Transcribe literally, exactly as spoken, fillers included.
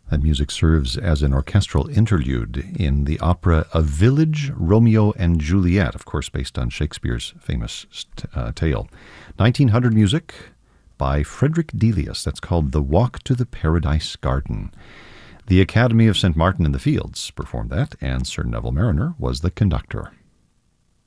That music serves as an orchestral interlude in the opera A Village, Romeo and Juliet, of course based on Shakespeare's famous uh, tale. nineteen hundred music by Frederick Delius. That's called The Walk to the Paradise Garden. The Academy of Saint Martin in the Fields performed that, and Sir Neville Mariner was the conductor.